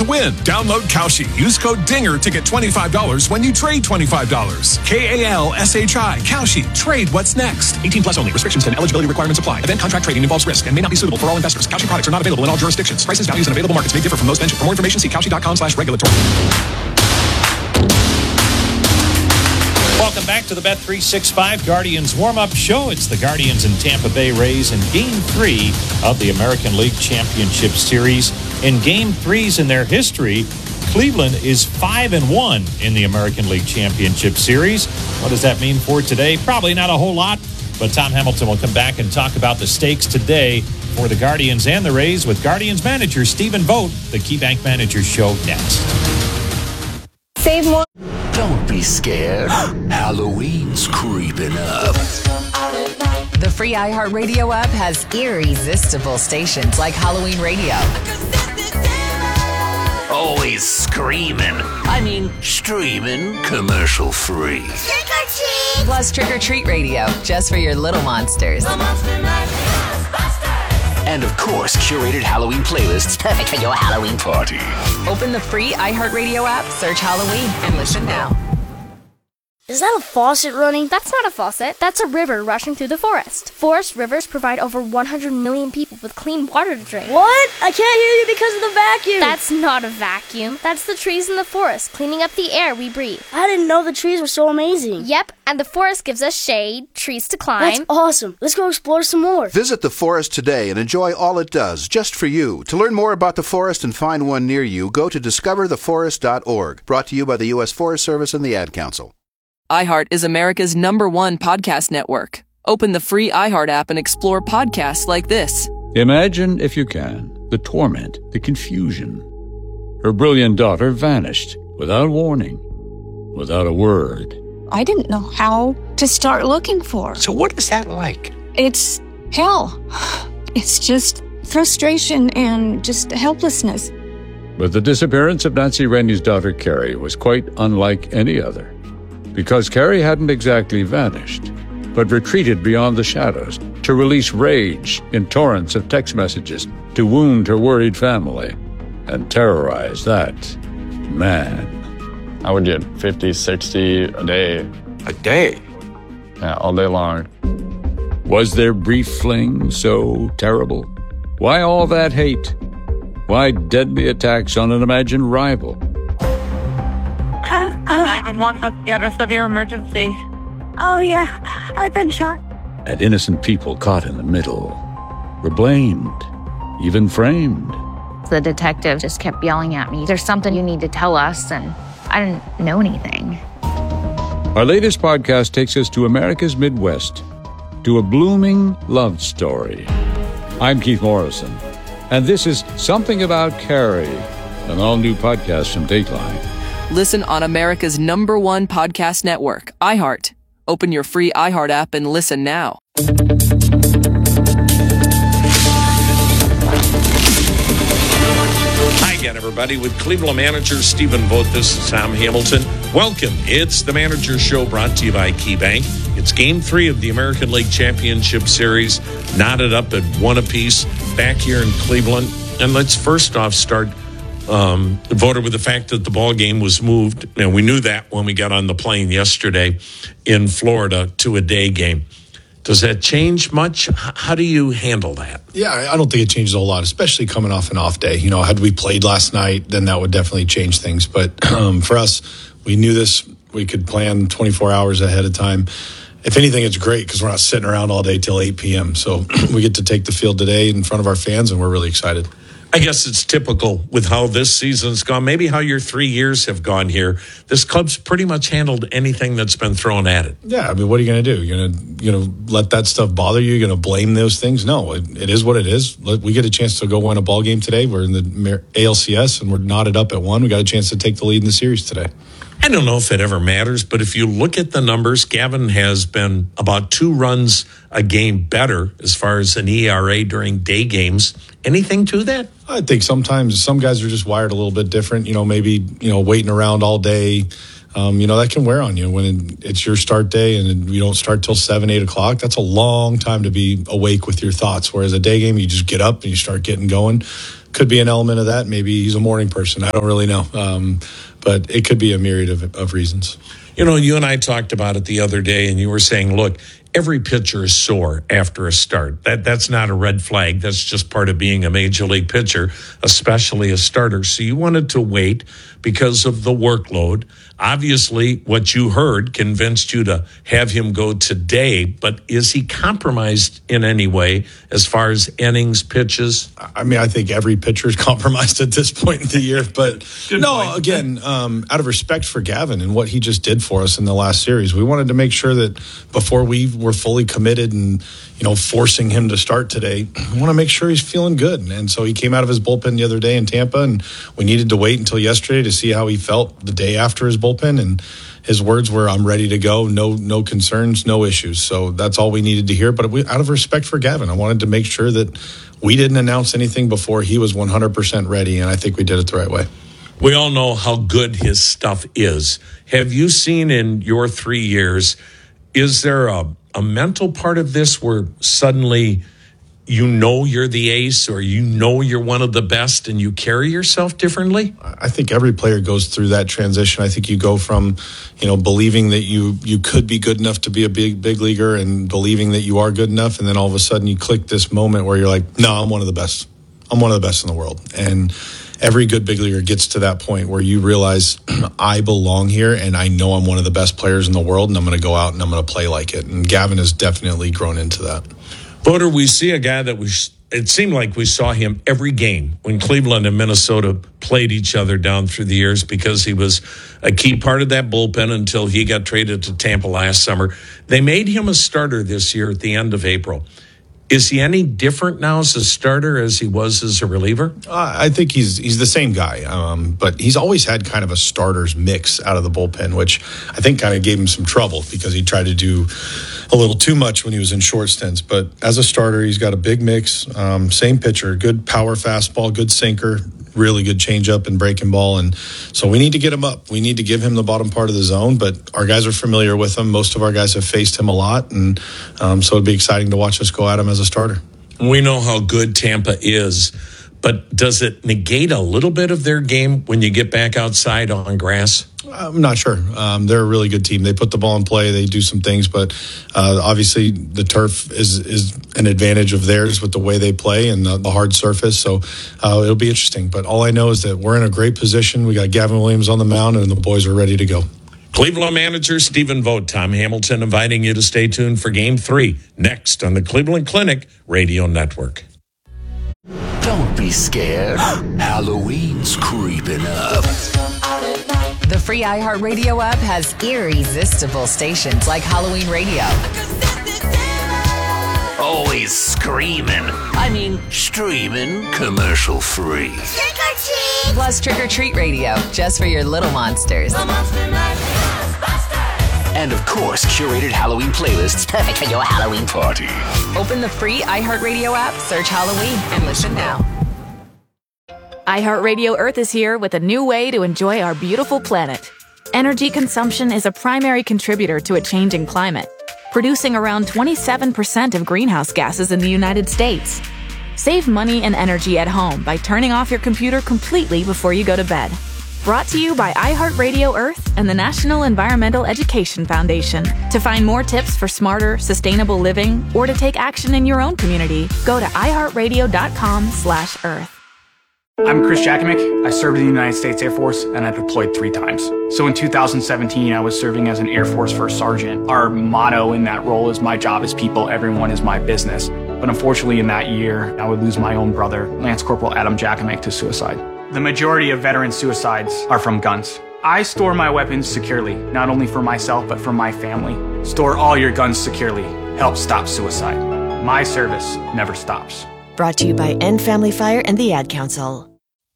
to win. Download Kalshi. Use code DINGER to get $25 when you trade $25. Kalshi. Kalshi. Trade what's next. 18 plus only. Restrictions and eligibility requirements apply. Event contract trading involves risk and may not be suitable for all investors. Kalshi products are not available in all jurisdictions. Prices, values, and available markets may differ from those mentioned. For more information, see Kalshi.com/regulatory. Welcome back to the Bet365 Guardians warm-up show. It's the Guardians and Tampa Bay Rays in Game 3 of the American League Championship Series. In Game 3s in their history, Cleveland is 5-1 in the American League Championship Series. What does that mean for today? Probably not a whole lot, but Tom Hamilton will come back and talk about the stakes today for the Guardians and the Rays with Guardians manager Stephen Vogt. The KeyBank Managers Show next. Save more. Don't be scared. Halloween's creeping up. The free iHeartRadio app has irresistible stations like Halloween Radio. Always screaming. I mean, streaming commercial free. Trick or treat. Plus Trick or Treat Radio, just for your little monsters. And of course, curated Halloween playlists perfect for your Halloween party. Open the free iHeartRadio app, search Halloween, and listen now. Is that a faucet running? That's not a faucet. That's a river rushing through the forest. Forest rivers provide over 100 million people with clean water to drink. What? I can't hear you because of the vacuum. That's not a vacuum. That's the trees in the forest cleaning up the air we breathe. I didn't know the trees were so amazing. Yep, and the forest gives us shade, trees to climb. That's awesome. Let's go explore some more. Visit the forest today and enjoy all it does, just for you. To learn more about the forest and find one near you, go to discovertheforest.org. Brought to you by the U.S. Forest Service and the Ad Council. iHeart is America's #1 podcast network. Open the free iHeart app and explore podcasts like this. Imagine, if you can, the torment, the confusion. Her brilliant daughter vanished without warning, without a word. I didn't know how to start looking for her. So what is that like? It's hell. It's just frustration and just helplessness. But the disappearance of Nancy Rennie's daughter, Carrie, was quite unlike any other. Because Carrie hadn't exactly vanished, but retreated beyond the shadows to release rage in torrents of text messages to wound her worried family and terrorize that man. I would get 50, 60 a day. A day? Yeah, all day long. Was their brief fling so terrible? Why all that hate? Why deadly attacks on an imagined rival? 911, what's the address of your emergency? Oh, yeah, I've been shot. And innocent people caught in the middle were blamed, even framed. The detective just kept yelling at me, "There's something you need to tell us," and I didn't know anything. Our latest podcast takes us to America's Midwest, to a blooming love story. I'm Keith Morrison, and this is Something About Carrie, an all-new podcast from Dateline. Listen on America's #1 podcast network, iHeart. Open your free iHeart app and listen now. Hi again, everybody. With Cleveland manager Stephen Vogt, this is Tom Hamilton. Welcome. It's the Manager Show brought to you by KeyBank. It's Game 3 of the American League Championship Series, knotted up at 1 apiece back here in Cleveland. And let's first off start voted with the fact that the ball game was moved, and we knew that when we got on the plane yesterday in Florida to a day game. Does that change much? How do you handle that? Yeah, I don't think it changes a whole lot, especially coming off an off day. You know, had we played last night, then that would definitely change things. But for us, we knew this. We could plan 24 hours ahead of time. If anything, it's great because we're not sitting around all day till 8 p.m. So we get to take the field today in front of our fans, and we're really excited. I guess it's typical with how this season's gone, maybe how your 3 years have gone here. This club's pretty much handled anything that's been thrown at it. Yeah, I mean, what are you going to do? You're going to let that stuff bother you? You're going to blame those things? No, it is what it is. We get a chance to go win a ball game today. We're in the ALCS, and we're knotted up at 1. We got a chance to take the lead in the series today. I don't know if it ever matters, but if you look at the numbers, Gavin has been about 2 runs a game better as far as an ERA during day games. Anything to that? I think sometimes some guys are just wired a little bit different. Maybe waiting around all day. That can wear on you when it's your start day and you don't start till 7, 8 o'clock. That's a long time to be awake with your thoughts. Whereas a day game, you just get up and you start getting going. could be an element of that. Maybe he's a morning person. I don't really know. But it could be a myriad of reasons. You know, you and I talked about it the other day, and you were saying, look, every pitcher is sore after a start. That's not a red flag. That's just part of being a major league pitcher, especially a starter. So you wanted to wait because of the workload. Obviously, what you heard convinced you to have him go today, but is he compromised in any way as far as innings, pitches? I mean, I think every pitcher is compromised at this point in the year. But again, out of respect for Gavin and what he just did for us in the last series, we wanted to make sure that before we were fully committed and, forcing him to start today, we want to make sure he's feeling good. And so he came out of his bullpen the other day in Tampa, and we needed to wait until yesterday to see how he felt the day after his bullpen. And his words were, "I'm ready to go. No concerns, no issues." So that's all we needed to hear. But out of respect for Gavin, I wanted to make sure that we didn't announce anything before he was 100% ready. And I think we did it the right way. We all know how good his stuff is. Have you seen in your 3 years, is there a mental part of this where suddenly you're the ace or you're one of the best and you carry yourself differently? I think every player goes through that transition. I think you go from, believing that you could be good enough to be a big leaguer and believing that you are good enough. And then all of a sudden you click this moment where you're like, no, I'm one of the best. I'm one of the best in the world. And every good big leaguer gets to that point where you realize I belong here and I know I'm one of the best players in the world and I'm going to go out and I'm going to play like it. And Gavin has definitely grown into that. Boder, we see a guy that it seemed like we saw him every game when Cleveland and Minnesota played each other down through the years because he was a key part of that bullpen until he got traded to Tampa last summer. They made him a starter this year at the end of April. Is he any different now as a starter as he was as a reliever? I think he's the same guy, but he's always had kind of a starter's mix out of the bullpen, which I think kind of gave him some trouble because he tried to do a little too much when he was in short stints. But as a starter, he's got a big mix, same pitcher, good power fastball, good sinker, really good changeup and breaking ball. And so we need to get him up. We need to give him the bottom part of the zone, but our guys are familiar with him. Most of our guys have faced him a lot. And so it'd be exciting to watch us go at him as a starter. We know how good Tampa is, but does it negate a little bit of their game when you get back outside on grass? I'm not sure. They're a really good team. They put the ball in play. They do some things, but obviously the turf is an advantage of theirs with the way they play and the hard surface. So it'll be interesting. But all I know is that we're in a great position. We got Gavin Williams on the mound, and the boys are ready to go. Cleveland manager Stephen Vogt, Tom Hamilton, inviting you to stay tuned for Game 3 next on the Cleveland Clinic Radio Network. Don't be scared. Halloween's creeping up. The free iHeartRadio app has irresistible stations like Halloween Radio. Always screaming. I mean, streaming commercial free. Trick or treat! Plus Trick or Treat Radio, just for your little monsters. And of course, curated Halloween playlists perfect for your Halloween party. Open the free iHeartRadio app, search Halloween, and listen now. iHeartRadio Earth is here with a new way to enjoy our beautiful planet. Energy consumption is a primary contributor to a changing climate, producing around 27% of greenhouse gases in the United States. Save money and energy at home by turning off your computer completely before you go to bed. Brought to you by iHeartRadio Earth and the National Environmental Education Foundation. To find more tips for smarter, sustainable living or to take action in your own community, go to iHeartRadio.com/Earth. I'm Chris Jakovic. I served in the United States Air Force and I deployed 3 times. So in 2017, I was serving as an Air Force First Sergeant. Our motto in that role is "My job is people, everyone is my business." But unfortunately in that year, I would lose my own brother, Lance Corporal Adam Jakovic, to suicide. The majority of veteran suicides are from guns. I store my weapons securely, not only for myself, but for my family. Store all your guns securely. Help stop suicide. My service never stops. Brought to you by End Family Fire and the Ad Council.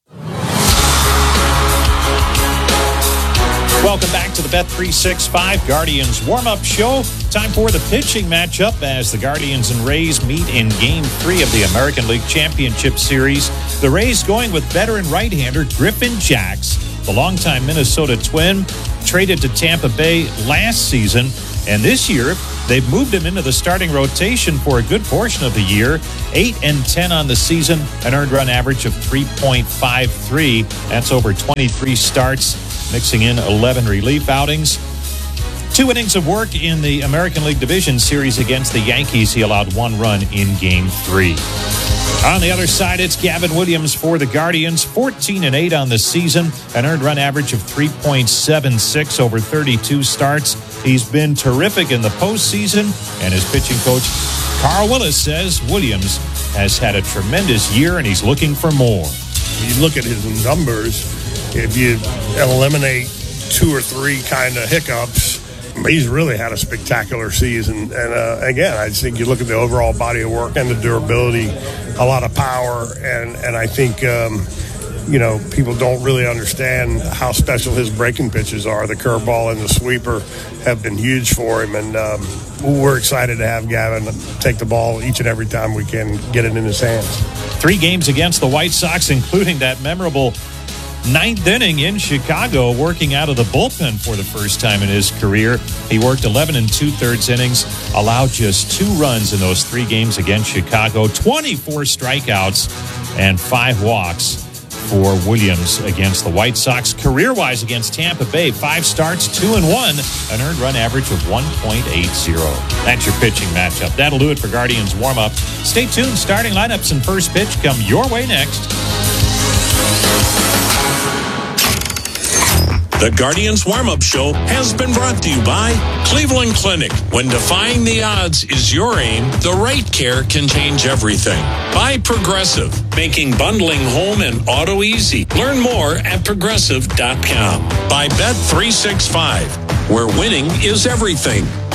Welcome back to the Bet365 Guardians warm-up show. Time for the pitching matchup as the Guardians and Rays meet in Game 3 of the American League Championship Series. The Rays going with veteran right-hander Griffin Jax, the longtime Minnesota Twin, traded to Tampa Bay last season. And this year, they've moved him into the starting rotation for a good portion of the year. 8-10 on the season, an earned run average of 3.53. That's over 23 starts, mixing in 11 relief outings. 2 innings of work in the American League Division Series against the Yankees. He allowed 1 run in Game 3. On the other side, it's Gavin Williams for the Guardians. 14-8 on the season, an earned run average of 3.76 over 32 starts. He's been terrific in the postseason, and his pitching coach, Carl Willis, says Williams has had a tremendous year, and he's looking for more. You look at his numbers, if you eliminate 2 or 3 kind of hiccups, he's really had a spectacular season. And again, I just think you look at the overall body of work and the durability, a lot of power. And I think, people don't really understand how special his breaking pitches are. The curveball and the sweeper have been huge for him. And we're excited to have Gavin take the ball each and every time we can get it in his hands. 3 games against the White Sox, including that memorable 9th inning in Chicago, working out of the bullpen for the first time in his career. He worked 11 2/3 innings, allowed just 2 runs in those 3 games against Chicago, 24 strikeouts and 5 walks for Williams against the White Sox. Career-wise against Tampa Bay, 5 starts, 2-1, an earned run average of 1.80. That's your pitching matchup. That'll do it for Guardians warm-up. Stay tuned. Starting lineups and first pitch come your way next. The Guardians Warm-Up Show has been brought to you by Cleveland Clinic. When defying the odds is your aim, the right care can change everything. By Progressive, making bundling home and auto easy. Learn more at progressive.com. By Bet365, where winning is everything.